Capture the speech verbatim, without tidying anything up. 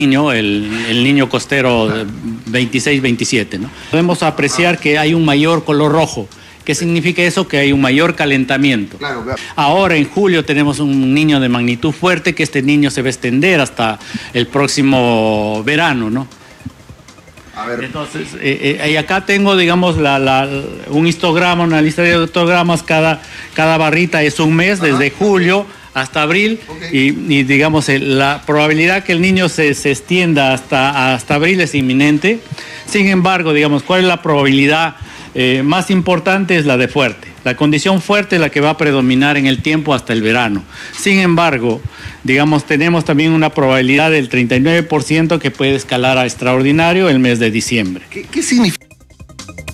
niño, el, el niño costero veintiséis veintisiete, ¿no? Podemos apreciar que hay un mayor color rojo. ¿Qué significa eso? Que hay un mayor calentamiento. Claro, claro. Ahora en julio tenemos un niño de magnitud fuerte, que este niño se va a extender hasta el próximo verano, ¿no? A ver. Entonces, eh, eh, y acá tengo, digamos, la, la, un histograma, una lista de histogramas. Cada, cada barrita es un mes, desde Ajá, julio okay. hasta abril. Okay. Y, y, digamos, la probabilidad que el niño se, se extienda hasta, hasta abril es inminente. Sin embargo, digamos, ¿cuál es la probabilidad eh, más importante? Es la de fuerte. La condición fuerte es la que va a predominar en el tiempo hasta el verano. Sin embargo, digamos, tenemos también una probabilidad del treinta y nueve por ciento que puede escalar a extraordinario el mes de diciembre. ¿Qué, qué significa?